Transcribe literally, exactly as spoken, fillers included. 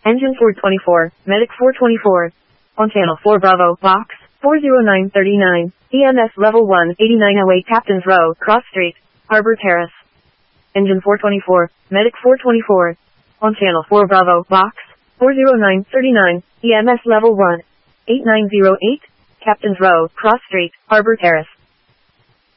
Engine four twenty-four, Medic four twenty-four. On channel four Bravo, box, four oh nine thirty-nine, E M S level one, eighty-nine oh eight Captain's Row, Cross Street, Harbor Terrace. Engine four twenty-four, Medic four twenty-four. On channel four Bravo, box, four oh nine thirty-nine, E M S level one, eighty-nine oh eight, Captain's Row, Cross Street, Harbor Terrace.